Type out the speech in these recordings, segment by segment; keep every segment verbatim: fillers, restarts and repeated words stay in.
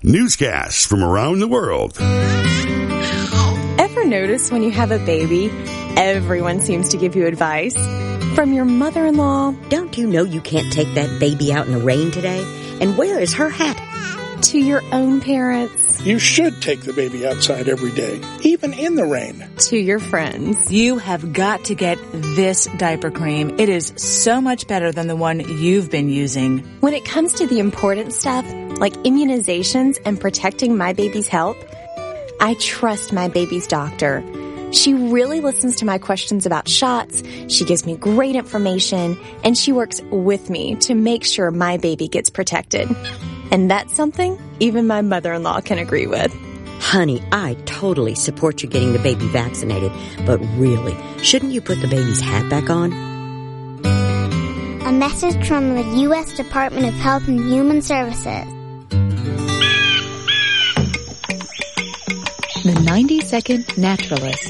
Newscasts from around the world. Ever notice when you have a baby, everyone seems to give you advice? From your mother-in-law. Don't you know you can't take that baby out in the rain today? And where is her hat? To your own parents. You should take the baby outside every day, even in the rain. To your friends. You have got to get this diaper cream. It is so much better than the one you've been using. When it comes to the important stuff, like immunizations and protecting my baby's health, I trust my baby's doctor. She really listens to my questions about shots, she gives me great information, and she works with me to make sure my baby gets protected. And that's something even my mother-in-law can agree with. Honey, I totally support you getting the baby vaccinated, but really, shouldn't you put the baby's hat back on? A message from the U S Department of Health and Human Services. The ninety-second Naturalist.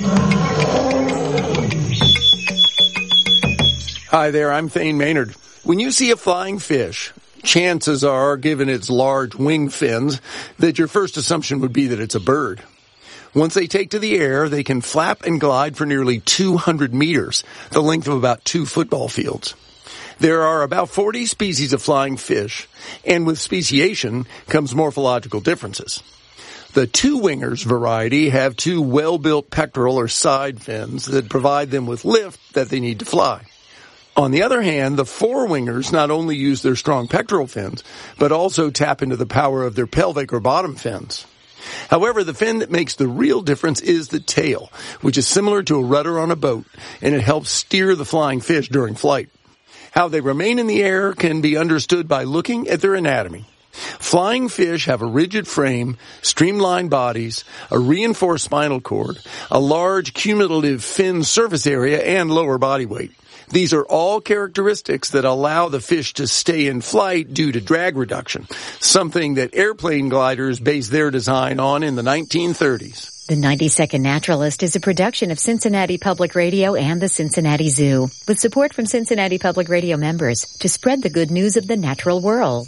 Hi there, I'm Thane Maynard. When you see a flying fish, chances are, given its large wing fins, that your first assumption would be that it's a bird. Once they take to the air, they can flap and glide for nearly two hundred meters, the length of about two football fields. There are about forty species of flying fish, and with speciation comes morphological differences. The two-wingers variety have two well-built pectoral or side fins that provide them with lift that they need to fly. On the other hand, the four-wingers not only use their strong pectoral fins, but also tap into the power of their pelvic or bottom fins. However, the fin that makes the real difference is the tail, which is similar to a rudder on a boat, and it helps steer the flying fish during flight. How they remain in the air can be understood by looking at their anatomy. Flying fish have a rigid frame, streamlined bodies, a reinforced spinal cord, a large cumulative fin surface area, and lower body weight. These are all characteristics that allow the fish to stay in flight due to drag reduction, something that airplane gliders based their design on in the nineteen thirties. The ninety-second Naturalist is a production of Cincinnati Public Radio and the Cincinnati Zoo, with support from Cincinnati Public Radio members to spread the good news of the natural world.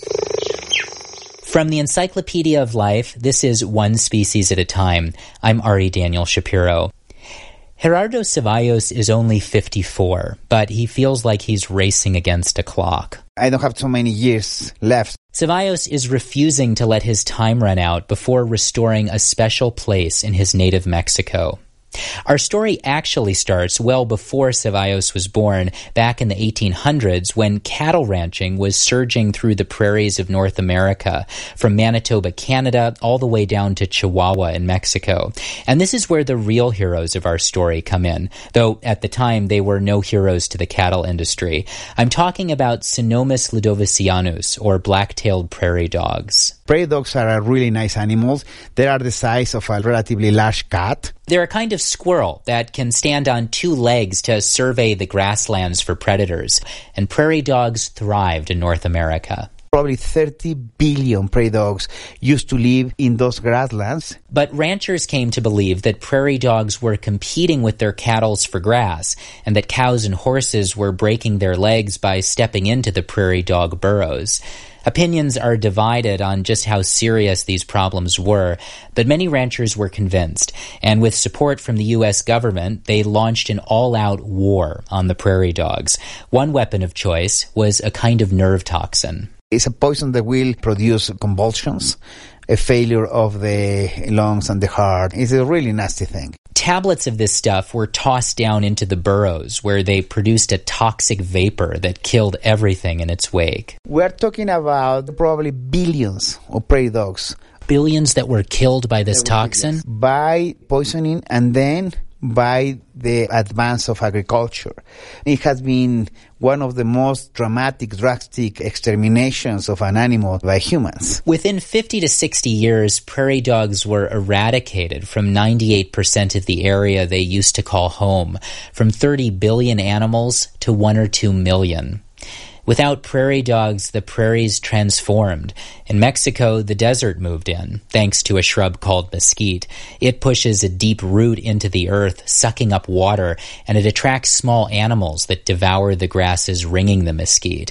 From the Encyclopedia of Life, this is One Species at a Time. I'm Ari Daniel Shapiro. Gerardo Ceballos is only fifty-four, but he feels like he's racing against a clock. I don't have so many years left. Ceballos is refusing to let his time run out before restoring a special place in his native Mexico. Our story actually starts well before Ceballos was born, back in the eighteen hundreds, when cattle ranching was surging through the prairies of North America, from Manitoba, Canada, all the way down to Chihuahua in Mexico. And this is where the real heroes of our story come in, though at the time they were no heroes to the cattle industry. I'm talking about Cynomys ludovicianus, or black-tailed prairie dogs. Prairie dogs are really nice animals. They are the size of a relatively large cat. They're a kind of squirrel that can stand on two legs to survey the grasslands for predators, and prairie dogs thrived in North America. Probably thirty billion prairie dogs used to live in those grasslands. But ranchers came to believe that prairie dogs were competing with their cattle for grass, and that cows and horses were breaking their legs by stepping into the prairie dog burrows. Opinions are divided on just how serious these problems were, but many ranchers were convinced, and with support from the U S government, they launched an all-out war on the prairie dogs. One weapon of choice was a kind of nerve toxin. It's a poison that will produce convulsions, a failure of the lungs and the heart. It's a really nasty thing. Tablets of this stuff were tossed down into the burrows, where they produced a toxic vapor that killed everything in its wake. We're talking about probably billions of prairie dogs. Billions that were killed by this toxin? By poisoning and then by the advance of agriculture. It has been one of the most dramatic, drastic exterminations of an animal by humans. Within fifty to sixty years, prairie dogs were eradicated from ninety-eight percent of the area they used to call home, from thirty billion animals to one or two million. Without prairie dogs, the prairies transformed. In Mexico, the desert moved in, thanks to a shrub called mesquite. It pushes a deep root into the earth, sucking up water, and it attracts small animals that devour the grasses ringing the mesquite.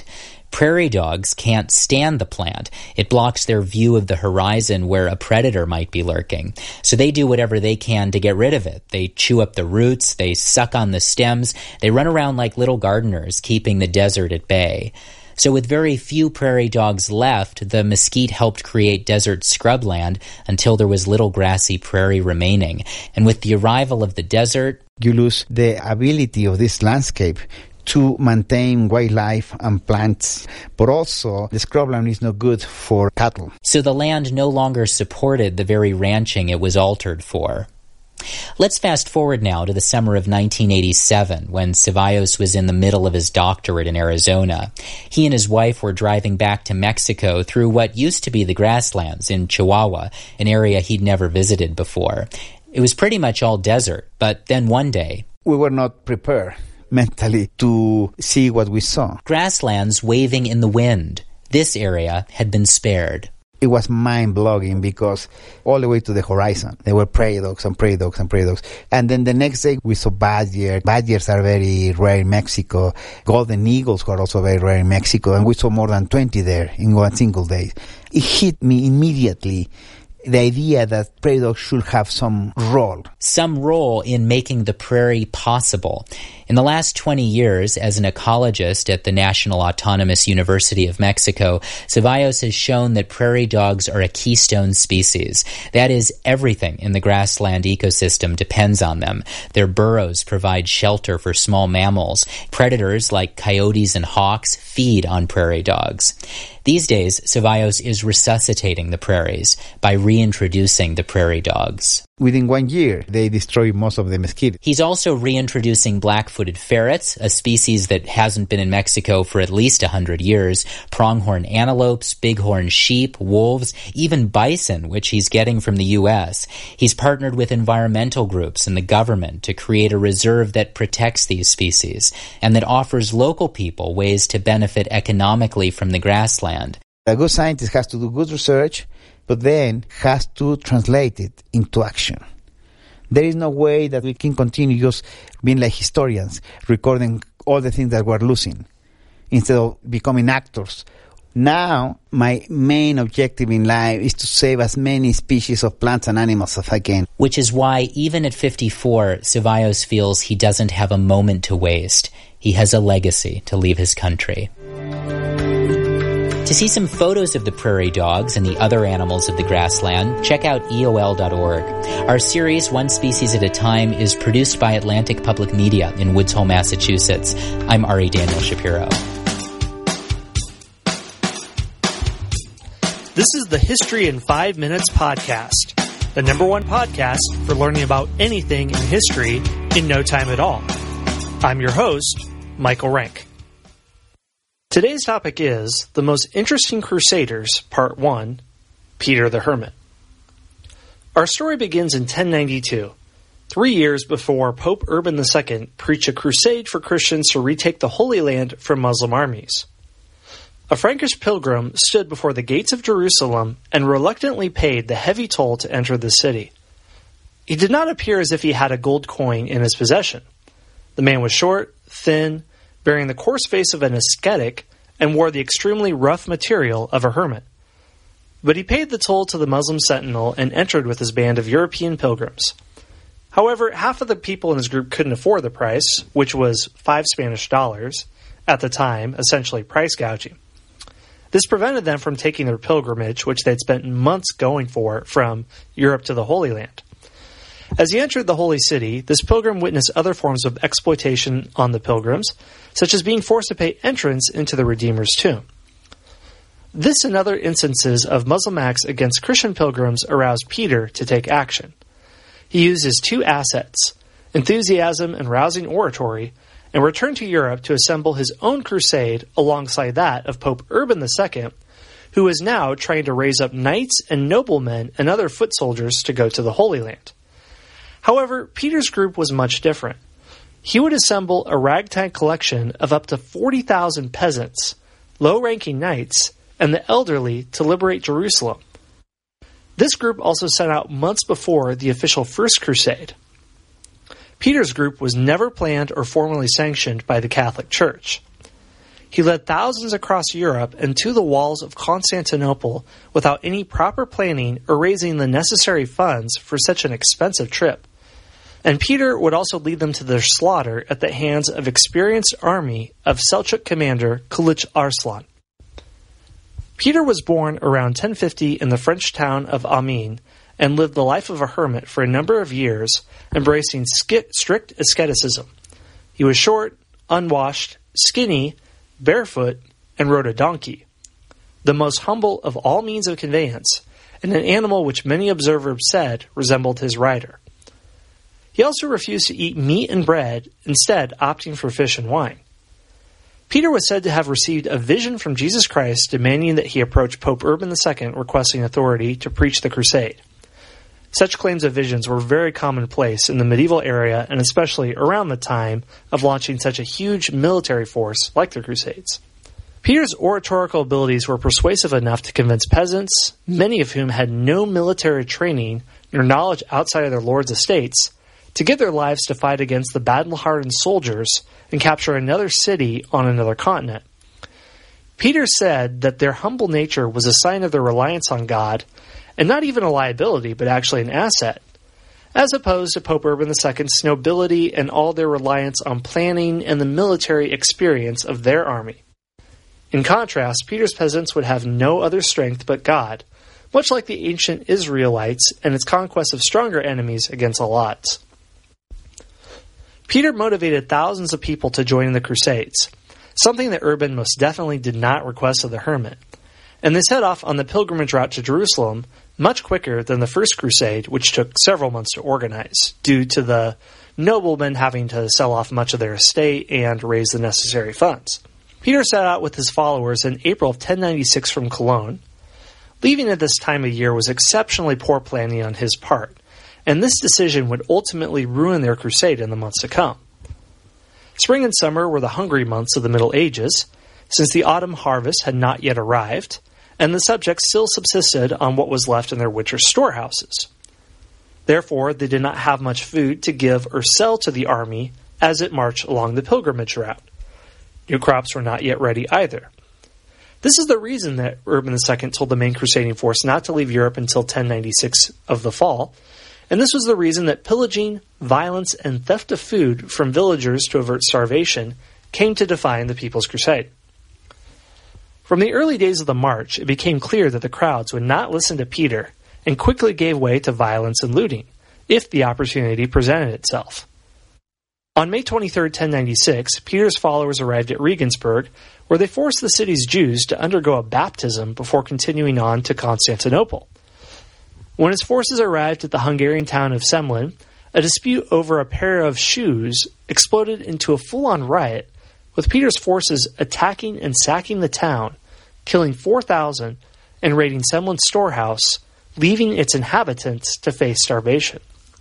Prairie dogs can't stand the plant. It blocks their view of the horizon where a predator might be lurking. So they do whatever they can to get rid of it. They chew up the roots, they suck on the stems, they run around like little gardeners, keeping the desert at bay. So with very few prairie dogs left, the mesquite helped create desert scrubland until there was little grassy prairie remaining. And with the arrival of the desert, you lose the ability of this landscape to maintain wildlife and plants, but also the scrubland is no good for cattle. So the land no longer supported the very ranching it was altered for. Let's fast forward now to the summer of nineteen eighty-seven, when Cevallos was in the middle of his doctorate in Arizona. He and his wife were driving back to Mexico through what used to be the grasslands in Chihuahua, an area he'd never visited before. It was pretty much all desert, but then one day, we were not prepared mentally to see what we saw. Grasslands waving in the wind. This area had been spared. It was mind-blowing because all the way to the horizon, there were prairie dogs and prairie dogs and prairie dogs. And then the next day, we saw badger. Badgers are very rare in Mexico. Golden eagles were also very rare in Mexico. And we saw more than twenty there in one single day. It hit me immediately, the idea that prairie dogs should have some role. Some role in making the prairie possible. In the last twenty years, as an ecologist at the National Autonomous University of Mexico, Cevallos has shown that prairie dogs are a keystone species. That is, everything in the grassland ecosystem depends on them. Their burrows provide shelter for small mammals. Predators like coyotes and hawks feed on prairie dogs. These days, Cevallos is resuscitating the prairies by reintroducing the prairie dogs. Within one year, they destroy most of the mesquite. He's also reintroducing black-footed ferrets, a species that hasn't been in Mexico for at least one hundred years, pronghorn antelopes, bighorn sheep, wolves, even bison, which he's getting from the U S. He's partnered with environmental groups and the government to create a reserve that protects these species and that offers local people ways to benefit economically from the grassland. A good scientist has to do good research, but then has to translate it into action. There is no way that we can continue just being like historians, recording all the things that we're losing, instead of becoming actors. Now, my main objective in life is to save as many species of plants and animals as I can. Which is why, even at fifty-four, Cevallos feels he doesn't have a moment to waste. He has a legacy to leave his country. To see some photos of the prairie dogs and the other animals of the grassland, check out E O L dot org. Our series, One Species at a Time, is produced by Atlantic Public Media in Woods Hole, Massachusetts. I'm Ari Daniel Shapiro. This is the History in Five Minutes podcast, the number one podcast for learning about anything in history in no time at all. I'm your host, Michael Rank. Today's topic is The Most Interesting Crusaders, Part one, Peter the Hermit. Our story begins in ten ninety-two, three years before Pope Urban the Second preached a crusade for Christians to retake the Holy Land from Muslim armies. A Frankish pilgrim stood before the gates of Jerusalem and reluctantly paid the heavy toll to enter the city. He did not appear as if he had a gold coin in his possession. The man was short, thin, bearing the coarse face of an ascetic, and wore the extremely rough material of a hermit. But he paid the toll to the Muslim sentinel and entered with his band of European pilgrims. However, half of the people in his group couldn't afford the price, which was five Spanish dollars, at the time, essentially price gouging. This prevented them from taking their pilgrimage, which they'd spent months going for, from Europe to the Holy Land. As he entered the Holy City, this pilgrim witnessed other forms of exploitation on the pilgrims, such as being forced to pay entrance into the Redeemer's tomb. This and other instances of Muslim acts against Christian pilgrims aroused Peter to take action. He used his two assets, enthusiasm and rousing oratory, and returned to Europe to assemble his own crusade alongside that of Pope Urban the Second, who was now trying to raise up knights and noblemen and other foot soldiers to go to the Holy Land. However, Peter's group was much different. He would assemble a ragtag collection of up to forty thousand peasants, low-ranking knights, and the elderly to liberate Jerusalem. This group also set out months before the official First Crusade. Peter's group was never planned or formally sanctioned by the Catholic Church. He led thousands across Europe and to the walls of Constantinople without any proper planning or raising the necessary funds for such an expensive trip. And Peter would also lead them to their slaughter at the hands of experienced army of Seljuk commander Kılıç Arslan. Peter was born around ten fifty in the French town of Amiens and lived the life of a hermit for a number of years, embracing strict asceticism. He was short, unwashed, skinny, barefoot, and rode a donkey, the most humble of all means of conveyance, and an animal which many observers said resembled his rider. He also refused to eat meat and bread, instead opting for fish and wine. Peter was said to have received a vision from Jesus Christ demanding that he approach Pope Urban the Second requesting authority to preach the crusade. Such claims of visions were very commonplace in the medieval era and especially around the time of launching such a huge military force like the Crusades. Peter's oratorical abilities were persuasive enough to convince peasants, many of whom had no military training nor knowledge outside of their lord's estates, to give their lives to fight against the battle-hardened soldiers and capture another city on another continent. Peter said that their humble nature was a sign of their reliance on God, and not even a liability, but actually an asset, as opposed to Pope Urban the Second's nobility and all their reliance on planning and the military experience of their army. In contrast, Peter's peasants would have no other strength but God, much like the ancient Israelites and its conquest of stronger enemies against all odds. Peter motivated thousands of people to join in the Crusades, something that Urban most definitely did not request of the hermit, and they set off on the pilgrimage route to Jerusalem much quicker than the First Crusade, which took several months to organize, due to the noblemen having to sell off much of their estate and raise the necessary funds. Peter set out with his followers in April of ten ninety-six from Cologne. Leaving at this time of year was exceptionally poor planning on his part, and this decision would ultimately ruin their crusade in the months to come. Spring and summer were the hungry months of the Middle Ages, since the autumn harvest had not yet arrived, and the subjects still subsisted on what was left in their winter storehouses. Therefore, they did not have much food to give or sell to the army as it marched along the pilgrimage route. New crops were not yet ready either. This is the reason that Urban the Second told the main crusading force not to leave Europe until ten ninety-six of the fall, and this was the reason that pillaging, violence, and theft of food from villagers to avert starvation came to define the People's Crusade. From the early days of the march, it became clear that the crowds would not listen to Peter and quickly gave way to violence and looting, if the opportunity presented itself. On May twenty-third, ten ninety-six, Peter's followers arrived at Regensburg, where they forced the city's Jews to undergo a baptism before continuing on to Constantinople. When his forces arrived at the Hungarian town of Semlin, a dispute over a pair of shoes exploded into a full-on riot, with Peter's forces attacking and sacking the town, killing four thousand, and raiding Semlin's storehouse, leaving its inhabitants to face starvation.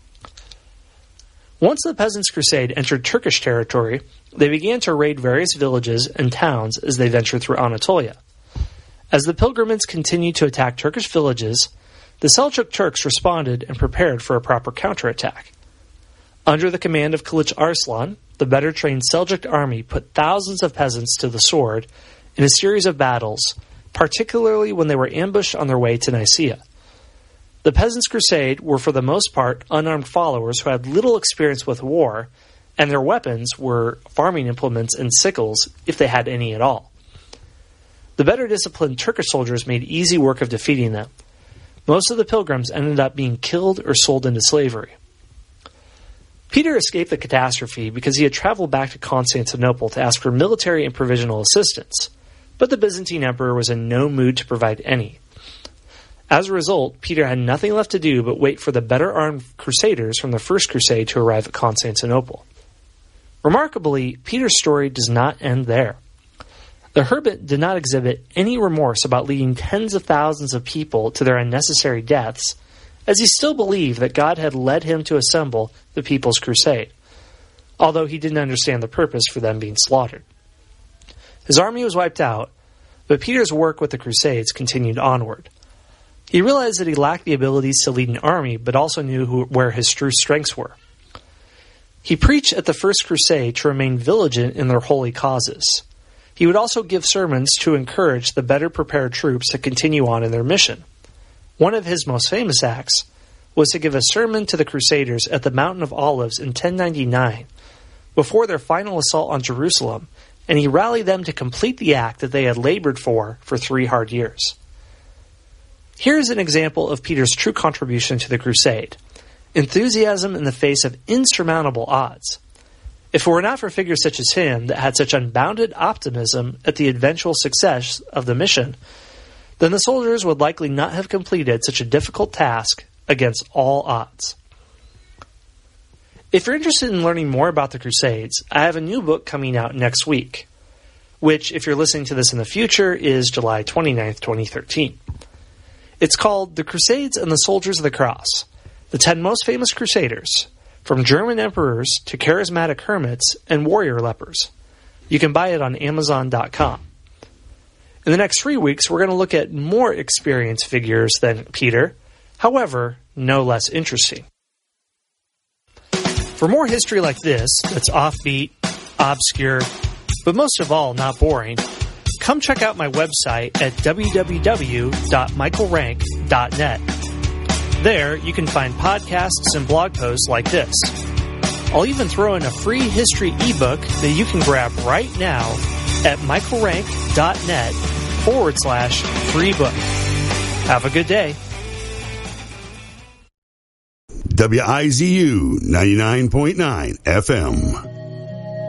Once the Peasants' Crusade entered Turkish territory, they began to raid various villages and towns as they ventured through Anatolia. As the pilgrims continued to attack Turkish villages, the Seljuk Turks responded and prepared for a proper counterattack. Under the command of Kılıç Arslan, the better-trained Seljuk army put thousands of peasants to the sword in a series of battles, particularly when they were ambushed on their way to Nicaea. The Peasants' Crusade were for the most part unarmed followers who had little experience with war, and their weapons were farming implements and sickles, if they had any at all. The better disciplined Turkish soldiers made easy work of defeating them. Most of the pilgrims ended up being killed or sold into slavery. Peter escaped the catastrophe because he had traveled back to Constantinople to ask for military and provisional assistance, but the Byzantine emperor was in no mood to provide any. As a result, Peter had nothing left to do but wait for the better-armed crusaders from the First Crusade to arrive at Constantinople. Remarkably, Peter's story does not end there. The hermit did not exhibit any remorse about leading tens of thousands of people to their unnecessary deaths, as he still believed that God had led him to assemble the People's Crusade, although he didn't understand the purpose for them being slaughtered. His army was wiped out, but Peter's work with the Crusades continued onward. He realized that he lacked the abilities to lead an army, but also knew who, where his true strengths were. He preached at the First Crusade to remain vigilant in their holy causes. He would also give sermons to encourage the better prepared troops to continue on in their mission. One of his most famous acts was to give a sermon to the Crusaders at the Mountain of Olives in ten ninety-nine, before their final assault on Jerusalem, and he rallied them to complete the act that they had labored for for three hard years. Here's an example of Peter's true contribution to the crusade: enthusiasm in the face of insurmountable odds. If it were not for figures such as him that had such unbounded optimism at the eventual success of the mission, then the soldiers would likely not have completed such a difficult task against all odds. If you're interested in learning more about the Crusades, I have a new book coming out next week, which, if you're listening to this in the future, is July twenty-ninth, twenty thirteen. It's called The Crusades and the Soldiers of the Cross, the ten most famous Crusaders, from German emperors to charismatic hermits and warrior lepers. You can buy it on Amazon dot com. In the next three weeks, we're going to look at more experienced figures than Peter, however, no less interesting. For more history like this, that's offbeat, obscure, but most of all, not boring, come check out my website at w w w dot michael rank dot net. There, you can find podcasts and blog posts like this. I'll even throw in a free history ebook that you can grab right now at michaelrank.net forward slash free book. Have a good day. W I Z U ninety-nine point nine F M.